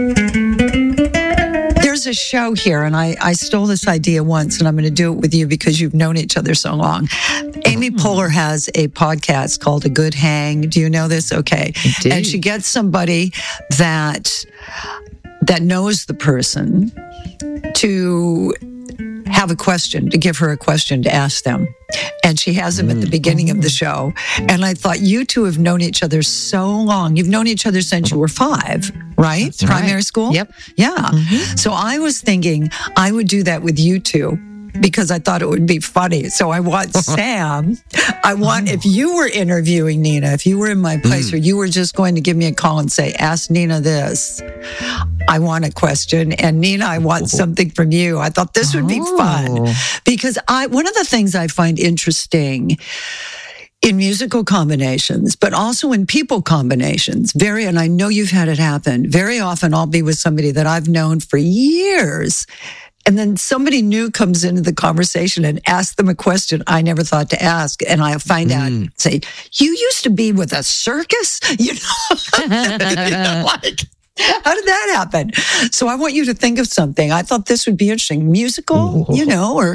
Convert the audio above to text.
There's a show here, and I stole this idea once, and I'm going to do it with you because you've known each other so long. Amy Poehler has a podcast called A Good Hang. Do you know this? Okay. And she gets somebody that knows the person to have a question, to give her a question to ask them. And she has them at the beginning of the show. And I thought, you two have known each other so long. You've known each other since you were 5, right? That's Primary right. school? Yep. Yeah. So I was thinking I would do that with you two, because I thought it would be funny. So I want Sam, if you were interviewing Nina, if you were in my place, or you were just going to give me a call and say, ask Nina this, I want a question. And Nina, I want something from you. I thought this would be fun, because one of the things I find interesting in musical combinations, but also in people combinations, and I know you've had it happen, very often I'll be with somebody that I've known for years, and then somebody new comes into the conversation and asks them a question I never thought to ask. And I'll find out, say, you used to be with a circus? You know, like, how did that happen? So I want you to think of something. I thought this would be interesting. Musical, or